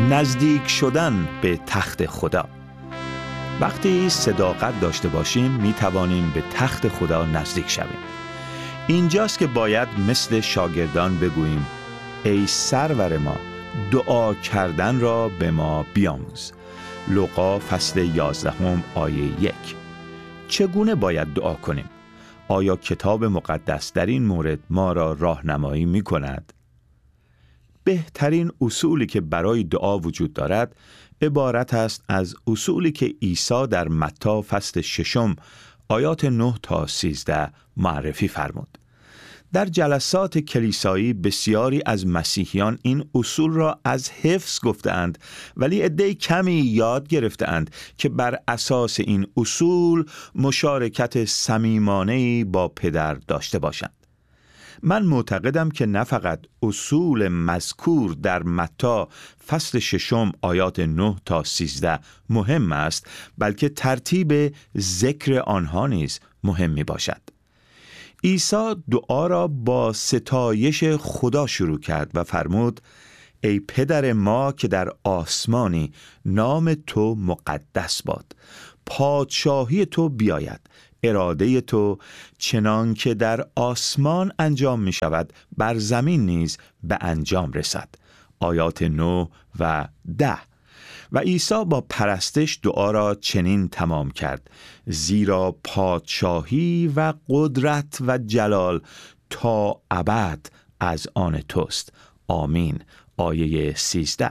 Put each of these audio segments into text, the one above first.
نزدیک شدن به تخت خدا. وقتی صداقت داشته باشیم می توانیم به تخت خدا نزدیک شویم. اینجاست که باید مثل شاگردان بگوییم: ای سرور ما، دعا کردن را به ما بیاموز. لوقا فصل 11 آیه 1. چگونه باید دعا کنیم؟ آیا کتاب مقدس در این مورد ما را راهنمایی می کند؟ بهترین اصولی که برای دعا وجود دارد عبارت است از اصولی که عیسی در متی فصل 6 آیات 9 تا 13 معرفی فرمود. در جلسات کلیسایی بسیاری از مسیحیان این اصول را از حفظ گفتند، ولی عده کمی یاد گرفتند که بر اساس این اصول مشارکت صمیمانه‌ای با پدر داشته باشند. من معتقدم که نه فقط اصول مذکور در متی فصل 6 آیات 9 تا 13 مهم است، بلکه ترتیب ذکر آنها نیز مهم می باشد. عیسی دعا را با ستایش خدا شروع کرد و فرمود: ای پدر ما که در آسمانی، نام تو مقدس باد، پادشاهی تو بیاید، اراده تو چنان که در آسمان انجام می شود بر زمین نیز به انجام رسد. آیات 9 و 10. و عیسی با پرستش دعا را چنین تمام کرد: زیرا پادشاهی و قدرت و جلال تا ابد از آن توست. آمین. آیه 13.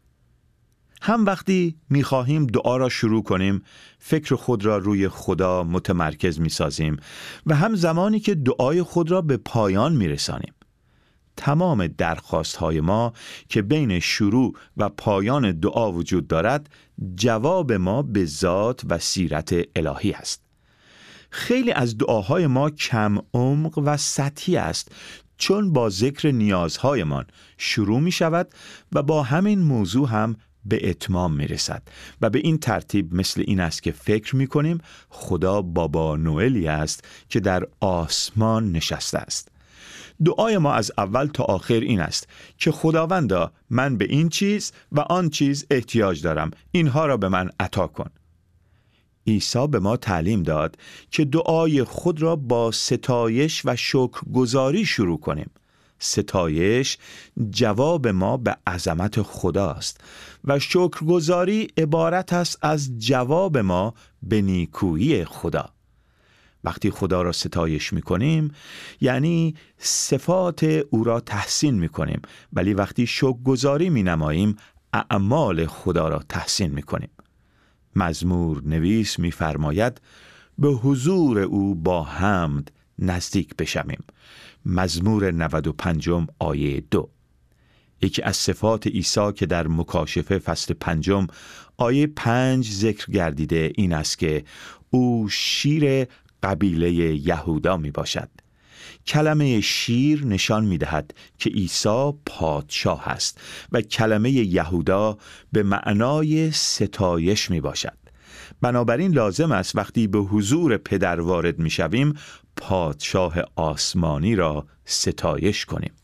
هم وقتی می‌خواهیم دعا را شروع کنیم، فکر خود را روی خدا متمرکز می‌سازیم و هم زمانی که دعای خود را به پایان می‌رسانیم. تمام درخواست‌های ما که بین شروع و پایان دعا وجود دارد، جواب ما به ذات و سیرت الهی است. خیلی از دعاهای ما کم عمق و سطحی است، چون با ذکر نیازهایمان شروع می شود و با همین موضوع هم به اتمام می رسد و به این ترتیب مثل این است که فکر می کنیم خدا بابا نوئلی است که در آسمان نشسته است. دعای ما از اول تا آخر این است که خداوندا، من به این چیز و آن چیز احتیاج دارم، اینها را به من عطا کن. عیسی به ما تعلیم داد که دعای خود را با ستایش و شکرگزاری شروع کنیم. ستایش جواب ما به عظمت خداست و شکرگزاری عبارت است از جواب ما به نیکویی خدا. وقتی خدا را ستایش می‌کنیم یعنی صفات او را تحسین می‌کنیم، ولی وقتی شکرگزاری می‌نماییم اعمال خدا را تحسین می‌کنیم. مزمور نویس می‌فرماید: به حضور او با حمد نزدیک بشویم. مزمور 95 آیه 2. یکی از صفات عیسی که در مکاشفه فصل 5 آیه 5 ذکر گردیده این است که او شیر قبیله یهودا می باشد. کلمه شیر نشان می دهد که عیسی پادشاه است و کلمه یهودا به معنای ستایش می باشد. بنابراین لازم است وقتی به حضور پدر وارد می شویم پادشاه آسمانی را ستایش کنیم.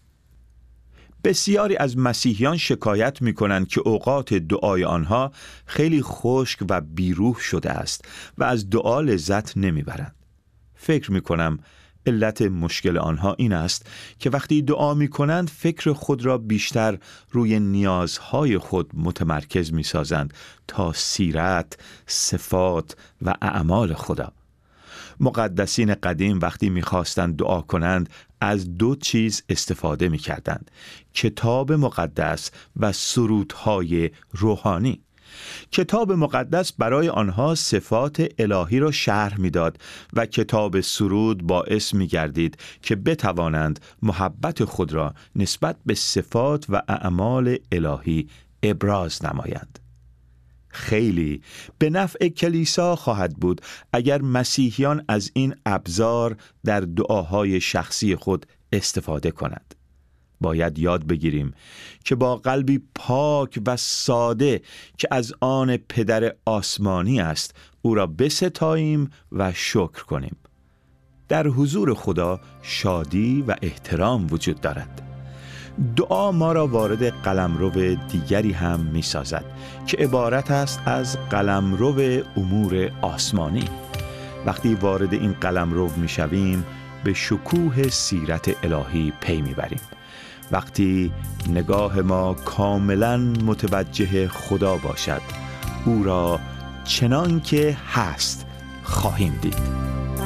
بسیاری از مسیحیان شکایت می کنند که اوقات دعای آنها خیلی خشک و بیروح شده است و از دعا لذت نمی برند. فکر می کنم علت مشکل آنها این است که وقتی دعا می کنند فکر خود را بیشتر روی نیازهای خود متمرکز می سازند تا سیرت، صفات و اعمال خدا. مقدسین قدیم وقتی می خواستند دعا کنند از دو چیز استفاده می کردند: کتاب مقدس و سرودهای روحانی. کتاب مقدس برای آنها صفات الهی را شرح می‌داد و کتاب سرود باعث می‌گردید که بتوانند محبت خود را نسبت به صفات و اعمال الهی ابراز نمایند. خیلی به نفع کلیسا خواهد بود اگر مسیحیان از این ابزار در دعاهای شخصی خود استفاده کنند. باید یاد بگیریم که با قلبی پاک و ساده که از آن پدر آسمانی است او را بستاییم و شکر کنیم. در حضور خدا شادی و احترام وجود دارد. دعا ما را وارد قلمرو دیگری هم می سازد که عبارت است از قلمرو امور آسمانی. وقتی وارد این قلمرو می شویم به شکوه سیرت الهی پی می بریم. وقتی نگاه ما کاملا متوجه خدا باشد، او را چنان که هست خواهیم دید.